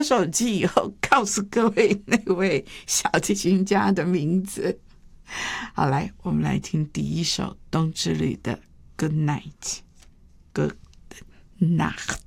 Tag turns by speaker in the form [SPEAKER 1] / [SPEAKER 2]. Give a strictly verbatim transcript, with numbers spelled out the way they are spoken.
[SPEAKER 1] 手机以后告诉各位那位小提琴家的名字。好，来，我们来听第一首冬之旅的 Good Night， Good Nacht。